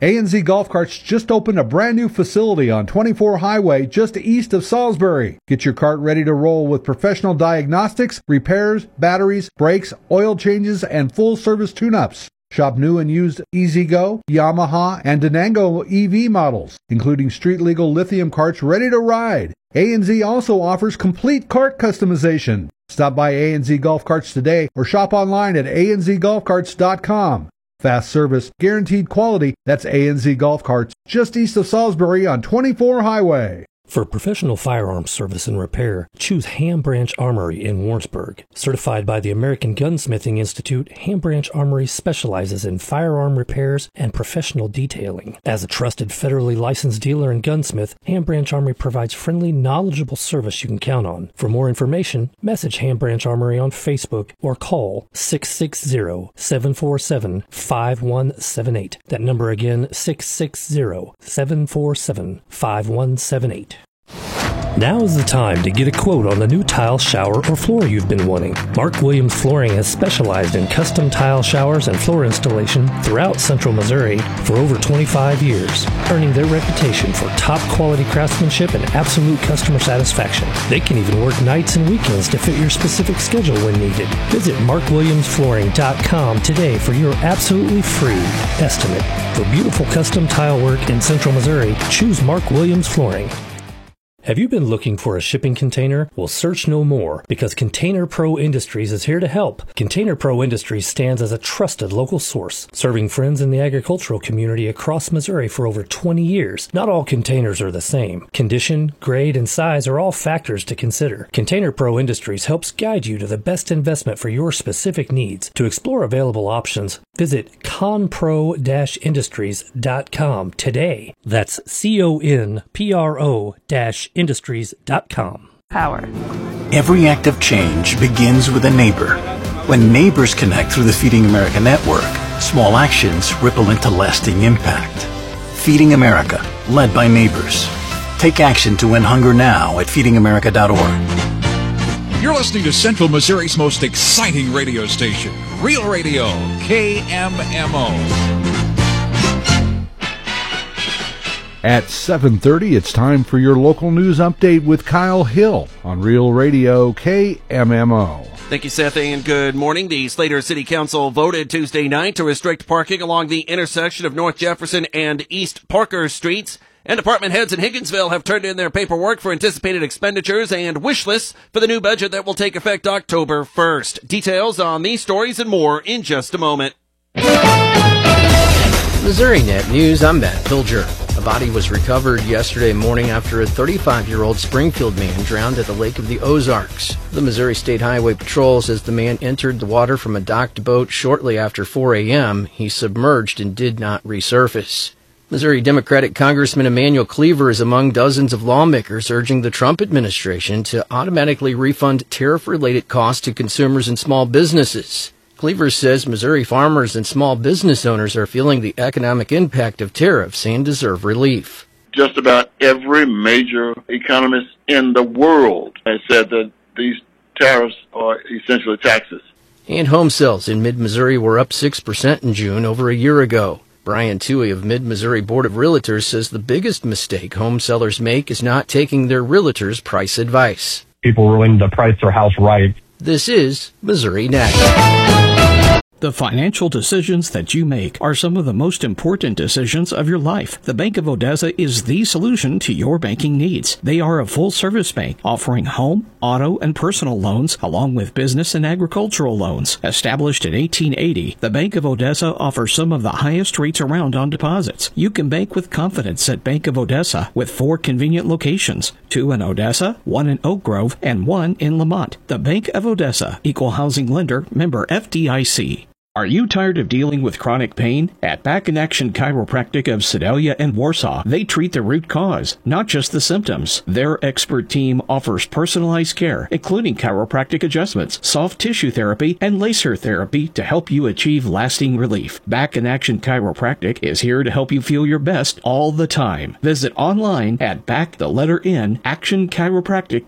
A&Z Golf Carts just opened a brand new facility on 24 Highway just east of Salisbury. Get your cart ready to roll with professional diagnostics, repairs, batteries, brakes, oil changes, and full-service tune-ups. Shop new and used E-Z-Go, Yamaha, and Denango EV models, including street-legal lithium carts ready to ride. A&Z also offers complete cart customization. Stop by A&Z Golf Carts today or shop online at anzgolfcarts.com. Fast service, guaranteed quality. That's A&Z Golf Carts, just east of Salisbury on 24 Highway. For professional firearms service and repair, choose Ham Branch Armory in Warrensburg. Certified by the American Gunsmithing Institute, Ham Branch Armory specializes in firearm repairs and professional detailing. As a trusted federally licensed dealer and gunsmith, Ham Branch Armory provides friendly, knowledgeable service you can count on. For more information, message Ham Branch Armory on Facebook or call 660-747-5178. That number again, 660-747-5178. Now is the time to get a quote on the new tile, shower, or floor you've been wanting. Mark Williams Flooring has specialized in custom tile showers and floor installation throughout Central Missouri for over 25 years, earning their reputation for top-quality craftsmanship and absolute customer satisfaction. They can even work nights and weekends to fit your specific schedule when needed. Visit markwilliamsflooring.com today for your absolutely free estimate. For beautiful custom tile work in Central Missouri, choose Mark Williams Flooring. Have you been looking for a shipping container? Well, search no more, because Container Pro Industries is here to help. Container Pro Industries stands as a trusted local source, serving friends in the agricultural community across Missouri for over 20 years. Not all containers are the same. Condition, grade, and size are all factors to consider. Container Pro Industries helps guide you to the best investment for your specific needs. To explore available options, visit conpro-industries.com today. That's CONPRO-industries.com. Power. Every act of change begins with a neighbor. When neighbors connect through the Feeding America network, small actions ripple into lasting impact. Feeding America, led by neighbors. Take action to end hunger now at feedingamerica.org. You're listening to Central Missouri's most exciting radio station, Real Radio, KMMO. At 7:30, it's time for your local news update with Kyle Hill on Real Radio KMMO. Thank you, Seth, and good morning. The Slater City Council voted Tuesday night to restrict parking along the intersection of North Jefferson and East Parker Streets. And department heads in Higginsville have turned in their paperwork for anticipated expenditures and wish lists for the new budget that will take effect October 1st. Details on these stories and more in just a moment. Missouri Net News, I'm Matt Pilger. A body was recovered yesterday morning after a 35-year-old Springfield man drowned at the Lake of the Ozarks. The Missouri State Highway Patrol says the man entered the water from a docked boat shortly after 4 a.m. He submerged and did not resurface. Missouri Democratic Congressman Emanuel Cleaver is among dozens of lawmakers urging the Trump administration to automatically refund tariff-related costs to consumers and small businesses. Cleaver says Missouri farmers and small business owners are feeling the economic impact of tariffs and deserve relief. Just about every major economist in the world has said that these tariffs are essentially taxes. And home sales in mid-Missouri were up 6% in June over a year ago. Brian Toohey of Mid-Missouri Board of Realtors says the biggest mistake home sellers make is not taking their realtors' price advice. People really need to price their house right. This is Missouri Net. The financial decisions that you make are some of the most important decisions of your life. The Bank of Odessa is the solution to your banking needs. They are a full-service bank offering home, auto, and personal loans, along with business and agricultural loans. Established in 1880, the Bank of Odessa offers some of the highest rates around on deposits. You can bank with confidence at Bank of Odessa with 4 convenient locations, 2 in Odessa, 1 in Oak Grove, and 1 in Lamont. The Bank of Odessa, Equal Housing Lender, member FDIC. Are you tired of dealing with chronic pain? At Back in Action Chiropractic of Sedalia and Warsaw, they treat the root cause, not just the symptoms. Their expert team offers personalized care, including chiropractic adjustments, soft tissue therapy, and laser therapy to help you achieve lasting relief. Back in Action Chiropractic is here to help you feel your best all the time. Visit online at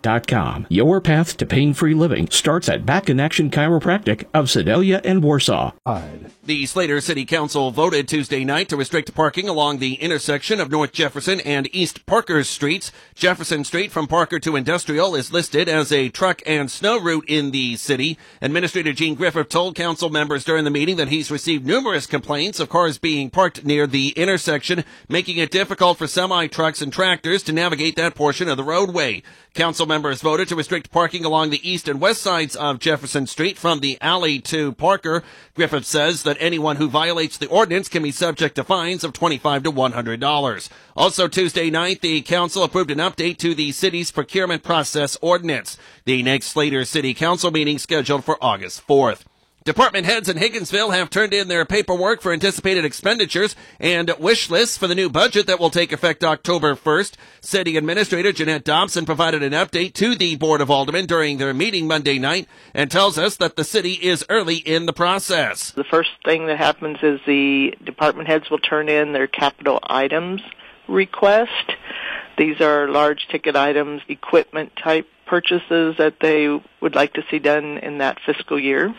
actionchiropractic.com. Your path to pain-free living starts at Back in Action Chiropractic of Sedalia and Warsaw. The Slater City Council voted Tuesday night to restrict parking along the intersection of North Jefferson and East Parker Streets. Jefferson Street from Parker to Industrial is listed as a truck and snow route in the city. Administrator Gene Griffith told council members during the meeting that he's received numerous complaints of cars being parked near the intersection, making it difficult for semi-trucks and tractors to navigate that portion of the roadway. Council members voted to restrict parking along the east and west sides of Jefferson Street from the alley to Parker. Griffith says that anyone who violates the ordinance can be subject to fines of $25 to $100. Also Tuesday night, the council approved an update to the city's procurement process ordinance. The next Slater City Council meeting scheduled for August 4th. Department heads in Higginsville have turned in their paperwork for anticipated expenditures and wish lists for the new budget that will take effect October 1st. City Administrator Jeanette Dobson provided an update to the Board of Aldermen during their meeting Monday night and tells us that the city is early in the process. The first thing that happens is the department heads will turn in their capital items request. These are large ticket items, equipment type purchases that they would like to see done in that fiscal year.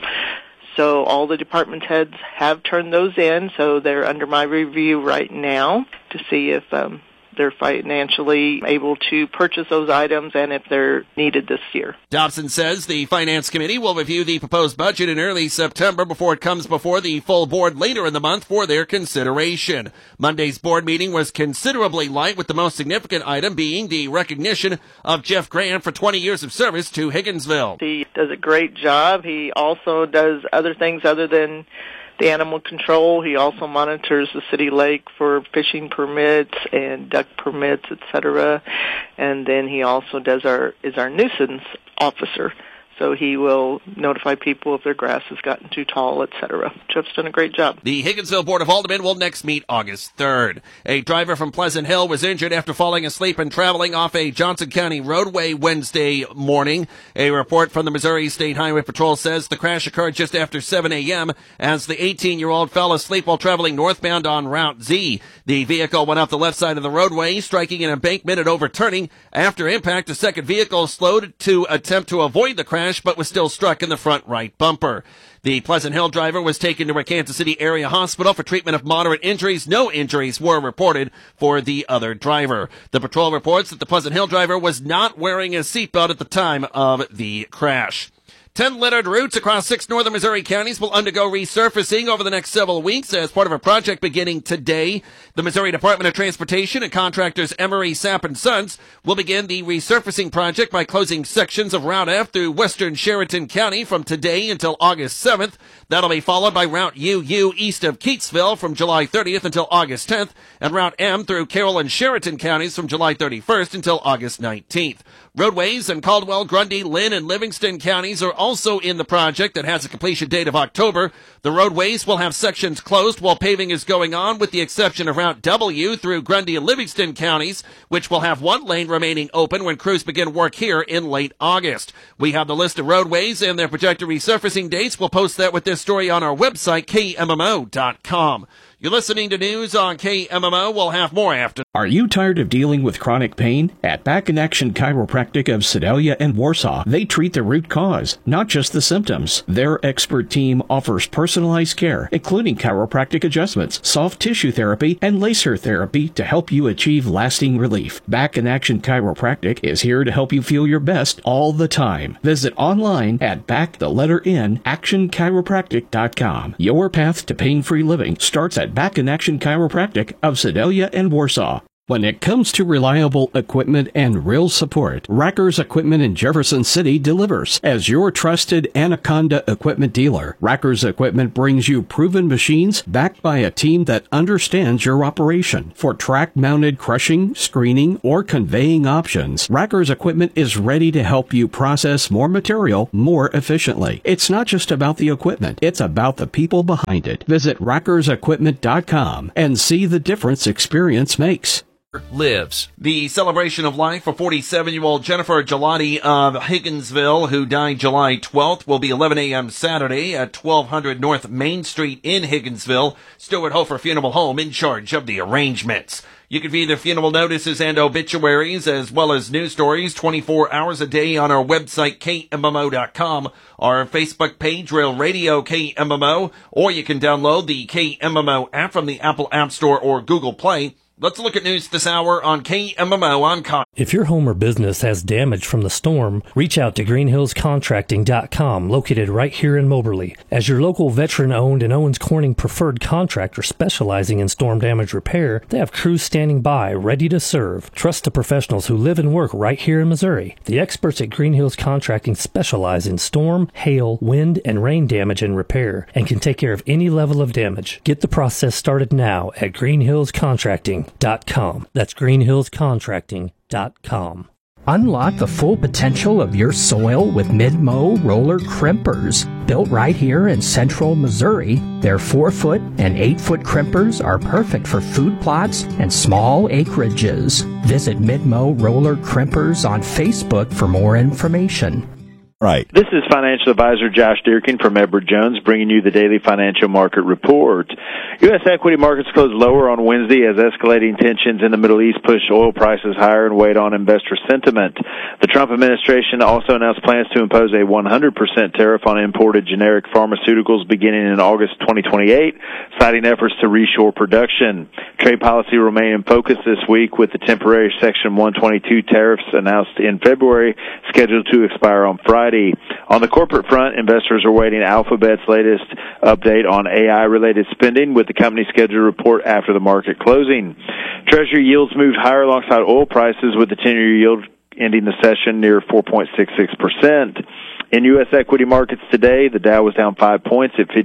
So all the department heads have turned those in, so they're under my review right now to see if they're financially able to purchase those items and if they're needed this year. Dobson says the Finance Committee will review the proposed budget in early September before it comes before the full board later in the month for their consideration. Monday's board meeting was considerably light, with the most significant item being the recognition of Jeff Grant for 20 years of service to Higginsville. He does a great job. He also does other things other than the animal control. He also monitors the city lake for fishing permits and duck permits, etc. And then he also is our nuisance officer. So he will notify people if their grass has gotten too tall, etc. Jeff's done a great job. The Higginsville Board of Aldermen will next meet August 3rd. A driver from Pleasant Hill was injured after falling asleep and traveling off a Johnson County roadway Wednesday morning. A report from the Missouri State Highway Patrol says the crash occurred just after 7 a.m. as the 18-year-old fell asleep while traveling northbound on Route Z. The vehicle went up the left side of the roadway, striking an embankment and overturning. After impact, a second vehicle slowed to attempt to avoid the crash, but was still struck in the front right bumper. The Pleasant Hill driver was taken to a Kansas City area hospital for treatment of moderate injuries. No injuries were reported for the other driver. The patrol reports that the Pleasant Hill driver was not wearing a seatbelt at the time of the crash. 10 littered routes across 6 northern Missouri counties will undergo resurfacing over the next several weeks as part of a project beginning today. The Missouri Department of Transportation and contractors Emery, Sapp & Sons will begin the resurfacing project by closing sections of Route F through western Sheraton County from today until August 7th. That'll be followed by Route UU east of Keatsville from July 30th until August 10th, and Route M through Carroll and Sheraton counties from July 31st until August 19th. Roadways in Caldwell, Grundy, Lynn, and Livingston counties are also in the project that has a completion date of October. The roadways will have sections closed while paving is going on, with the exception of Route W through Grundy and Livingston counties, which will have one lane remaining open when crews begin work here in late August. We have the list of roadways and their projected resurfacing dates. We'll post that with this story on our website, KMMO.com. You're listening to news on KMMO. We'll have more after. Are you tired of dealing with chronic pain? At Back in Action Chiropractic of Sedalia and Warsaw, they treat the root cause, not just the symptoms. Their expert team offers personalized care, including chiropractic adjustments, soft tissue therapy, and laser therapy to help you achieve lasting relief. Back in Action Chiropractic is here to help you feel your best all the time. Visit online at actionchiropractic.com. Your path to pain-free living starts at Back in Action Chiropractic of Sedalia and Warsaw. When it comes to reliable equipment and real support, Rackers Equipment in Jefferson City delivers. As your trusted Anaconda equipment dealer, Rackers Equipment brings you proven machines backed by a team that understands your operation. For track-mounted crushing, screening, or conveying options, Rackers Equipment is ready to help you process more material more efficiently. It's not just about the equipment, it's about the people behind it. Visit rackersequipment.com and see the difference experience makes. lives. The celebration of life for 47-year-old Jennifer Gelati of Higginsville, who died July 12th, will be 11 a.m. Saturday at 1200 North Main Street in Higginsville. Stuart Hofer Funeral Home in charge of the arrangements. You can view the funeral notices and obituaries as well as news stories 24 hours a day on our website, KMMO.com, our Facebook page, Rail Radio KMMO, or you can download the KMMO app from the Apple App Store or Google Play. Let's look at news this hour on KMMO. I'm Con. If your home or business has damage from the storm, reach out to greenhillscontracting.com, located right here in Moberly. As your local veteran-owned and Owens Corning preferred contractor specializing in storm damage repair, they have crews standing by, ready to serve. Trust the professionals who live and work right here in Missouri. The experts at Green Hills Contracting specialize in storm, hail, wind, and rain damage and repair, and can take care of any level of damage. Get the process started now at greenhillscontracting.com. That's greenhillscontracting.com. Unlock the full potential of your soil with Mid-Mow roller crimpers. Built right here in central Missouri, their 4-foot and 8-foot crimpers are perfect for food plots and small acreages. Visit Mid-Mow roller crimpers on Facebook for more information. Right. This is financial advisor Josh Dierking from Edward Jones, bringing you the daily financial market report. U.S. equity markets closed lower on Wednesday as escalating tensions in the Middle East pushed oil prices higher and weighed on investor sentiment. The Trump administration also announced plans to impose a 100% tariff on imported generic pharmaceuticals beginning in August 2028, citing efforts to reshore production. Trade policy will remain in focus this week with the temporary Section 122 tariffs announced in February, scheduled to expire on Friday. On the corporate front, investors are waiting Alphabet's latest update on AI-related spending, with the company scheduled to report after the market closing. Treasury yields moved higher alongside oil prices, with the 10-year yield ending the session near 4.66%. In U.S. equity markets today, the Dow was down 5 points at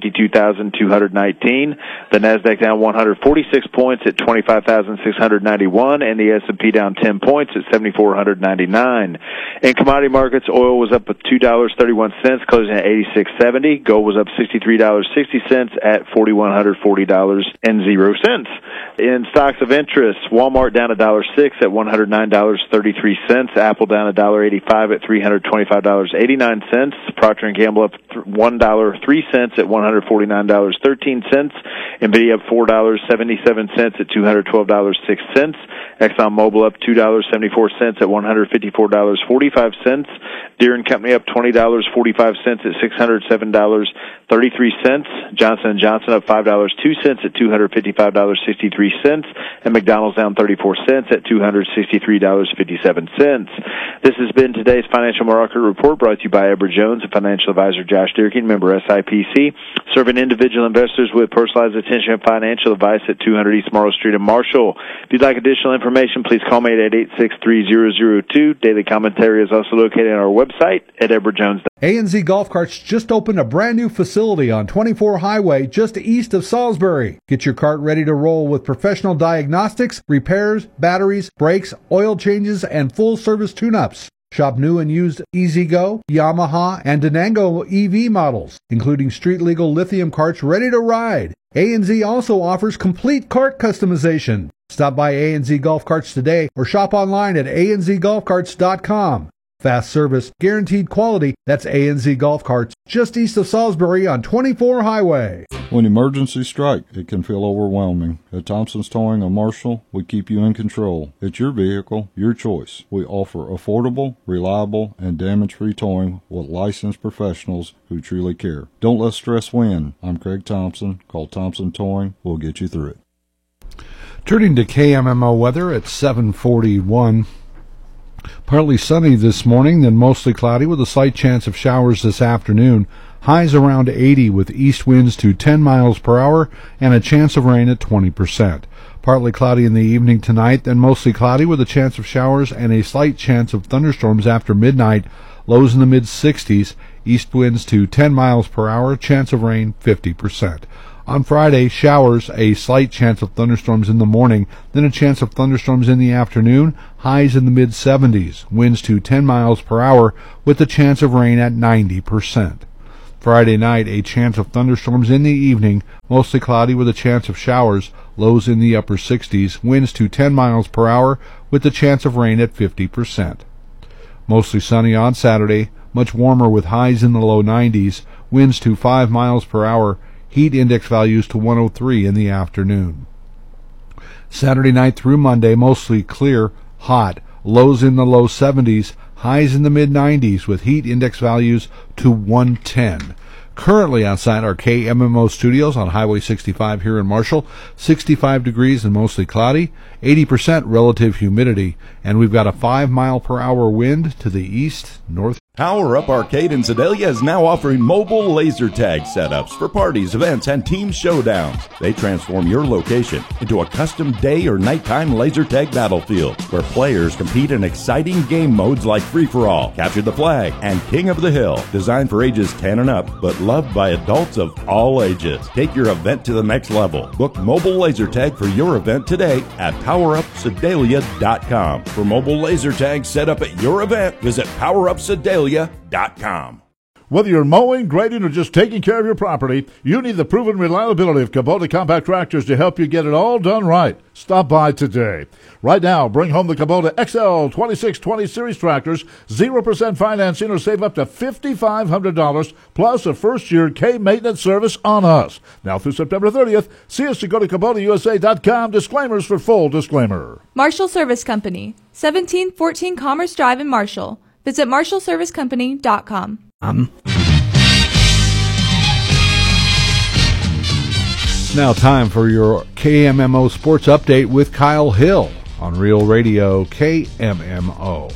52,219. The Nasdaq down 146 points at 25,691, and the S&P down 10 points at 7,499. In commodity markets, oil was up at $2.31, closing at $86.70. Gold was up $63.60 at $4,140.00. In stocks of interest, Walmart down $1.06 at $109.33. Apple down $1.85 at $325.89. Procter & Gamble up $1.03 at $149.13. NVIDIA up $4.77 at $212.06. ExxonMobil up $2.74 at $154.45. Deere & Company up $20.45 at $607.33. Johnson & Johnson up $5.02 at $255.63. And McDonald's down 34 cents at $263.57. This has been today's Financial Market Report, brought to you by Edward Jones and financial advisor Josh Dierking, member SIPC, serving individual investors with personalized attention and financial advice at 200 East Morrow Street in Marshall. If you'd like additional information, please call me at 886-3002. Daily commentary is also located on our website at edwardjones.com. A&Z Golf Carts just opened a brand new facility on 24 Highway just east of Salisbury. Get your cart ready to roll with professional diagnostics, repairs, batteries, brakes, oil changes, and full service tune-ups. Shop new and used E-Z-Go, Yamaha, and Denango EV models, including street-legal lithium carts ready to ride. A&Z also offers complete cart customization. Stop by A&Z Golf Carts today or shop online at anzgolfcarts.com. Fast service, guaranteed quality. That's A&Z Golf Carts, just east of Salisbury on 24 Highway. When emergencies strike, it can feel overwhelming. At Thompson's Towing of Marshall, we keep you in control. It's your vehicle, your choice. We offer affordable, reliable, and damage-free towing with licensed professionals who truly care. Don't let stress win. I'm Craig Thompson. Call Thompson Towing. We'll get you through it. Turning to KMMO weather at 7:41. Partly sunny this morning, then mostly cloudy with a slight chance of showers this afternoon. Highs around 80 with east winds to 10 miles per hour and a chance of rain at 20%. Partly cloudy in the evening tonight, then mostly cloudy with a chance of showers and a slight chance of thunderstorms after midnight. Lows in the mid-60s, east winds to 10 miles per hour, chance of rain 50%. On Friday, showers, a slight chance of thunderstorms in the morning, then a chance of thunderstorms in the afternoon, highs in the mid-70s, winds to 10 miles per hour with a chance of rain at 90%. Friday night, a chance of thunderstorms in the evening, mostly cloudy with a chance of showers, lows in the upper 60s, winds to 10 miles per hour with the chance of rain at 50%. Mostly sunny on Saturday, much warmer with highs in the low 90s, winds to 5 miles per hour, heat index values to 103 in the afternoon. Saturday night through Monday, mostly clear, hot, lows in the low 70s, highs in the mid-90s with heat index values to 110. Currently outside our KMMO studios on Highway 65 here in Marshall, 65 degrees and mostly cloudy, 80% relative humidity, and we've got a 5 mile per hour wind to the east-north. Power Up Arcade in Sedalia is now offering mobile laser tag setups for parties, events, and team showdowns. They transform your location into a custom day or nighttime laser tag battlefield where players compete in exciting game modes like Free-for-All, Capture the Flag, and King of the Hill. Designed for ages 10 and up, but loved by adults of all ages. Take your event to the next level. Book mobile laser tag for your event today at PowerUpSedalia.com. For mobile laser tag set up at your event, visit PowerUpSedalia.com. Whether you're mowing, grading, or just taking care of your property, you need the proven reliability of Kubota compact tractors to help you get it all done right. Stop by today. Right now, bring home the Kubota XL 2620 Series tractors, 0% financing, or save up to $5,500, plus a first-year K-maintenance service on us. Now through September 30th, see us to go to KubotaUSA.com. Disclaimers for full disclaimer. Marshall Service Company, 1714 Commerce Drive in Marshall. Visit MarshallServiceCompany.com. It's now time for your KMMO Sports Update with Kyle Hill on Real Radio KMMO.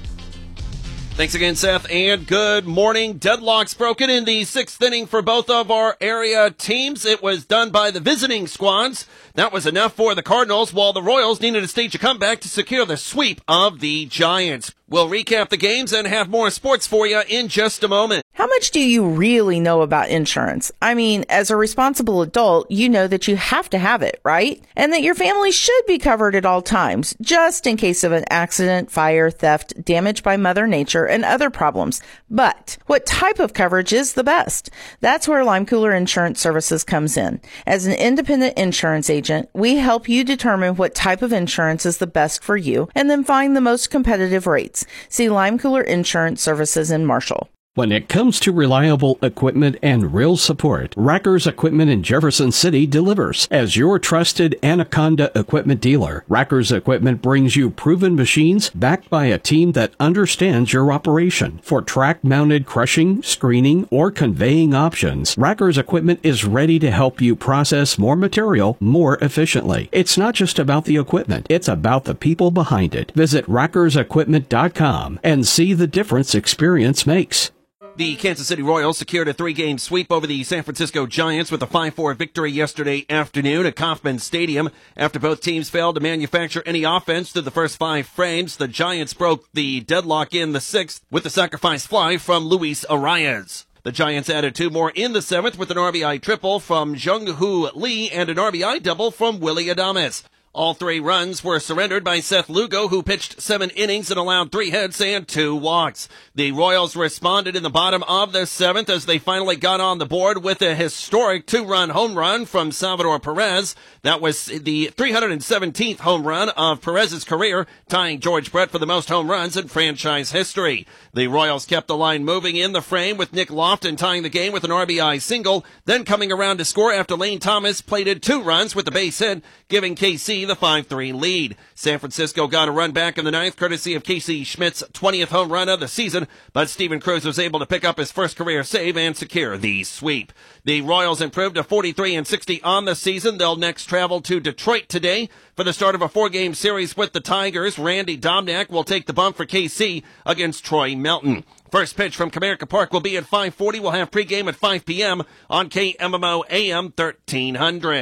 Thanks again, Seth, and good morning. Deadlocks broken in the sixth inning for both of our area teams. It was done by the visiting squads. That was enough for the Cardinals, while the Royals needed to stage a comeback to secure the sweep of the Giants. We'll recap the games and have more sports for you in just a moment. How much do you really know about insurance? I mean, as a responsible adult, you know that you have to have it, right? And that your family should be covered at all times, just in case of an accident, fire, theft, damage by Mother Nature, and other problems. But what type of coverage is the best? That's where Lime Cooler Insurance Services comes in. As an independent insurance agent, we help you determine what type of insurance is the best for you and then find the most competitive rates. See Lime Cooler Insurance Services in Marshall. When it comes to reliable equipment and real support, Rackers Equipment in Jefferson City delivers. As your trusted Anaconda equipment dealer, Rackers Equipment brings you proven machines backed by a team that understands your operation. For track-mounted crushing, screening, or conveying options, Rackers Equipment is ready to help you process more material more efficiently. It's not just about the equipment, it's about the people behind it. Visit RackersEquipment.com and see the difference experience makes. The Kansas City Royals secured a 3-game sweep over the San Francisco Giants with a 5-4 victory yesterday afternoon at Kauffman Stadium. After both teams failed to manufacture any offense through the first 5 frames, the Giants broke the deadlock in the 6th with the sacrifice fly from Luis Arias. The Giants added 2 more in the 7th with an RBI triple from Jung-Hoo Lee and an RBI double from Willy Adames. All 3 runs were surrendered by Seth Lugo, who pitched 7 innings and allowed 3 hits and 2 walks. The Royals responded in the bottom of the 7th as they finally got on the board with a historic 2-run home run from Salvador Perez. That was the 317th home run of Perez's career, tying George Brett for the most home runs in franchise history. The Royals kept the line moving in the frame with Nick Lofton tying the game with an RBI single, then coming around to score after Lane Thomas plated 2 runs with the base hit, giving KC the 5-3 lead. San Francisco got a run back in the 9th, courtesy of Casey Schmidt's 20th home run of the season, but Steven Cruz was able to pick up his first career save and secure the sweep. The Royals improved to 43-60 on the season. They'll next travel to Detroit today for the start of a 4-game series with the Tigers. Randy Domnack will take the bump for KC against Troy Melton. First pitch from Comerica Park will be at 5:40. We'll have pregame at 5 p.m. on KMMO AM 1300.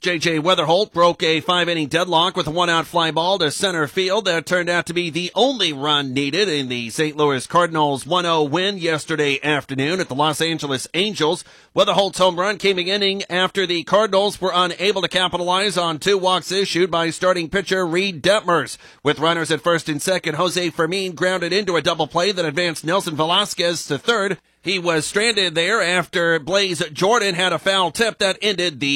J.J. Weatherholt broke a 5-inning deadlock with a 1-out fly ball to center field that turned out to be the only run needed in the St. Louis Cardinals 1-0 win yesterday afternoon at the Los Angeles Angels. Weatherholt's home run came in inning after the Cardinals were unable to capitalize on 2 walks issued by starting pitcher Reed Detmers. With runners at first and second, Jose Fermin grounded into a double play that advanced Nelson Velasquez to third. He was stranded there after Blaze Jordan had a foul tip that ended the